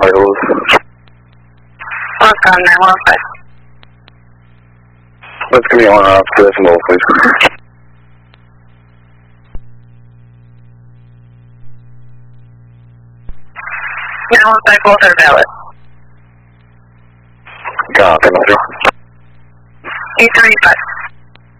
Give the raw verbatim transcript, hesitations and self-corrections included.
vitals. Look on nine one five. Let's give me one off to this move, please. nine one five, both are valid. Copy, Metro. eight three five.